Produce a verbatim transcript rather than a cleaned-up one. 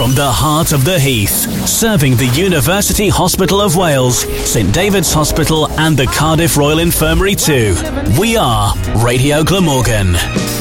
From the heart of the Heath, serving the University Hospital of Wales, St David's Hospital and the Cardiff Royal Infirmary too. We are Radio Glamorgan.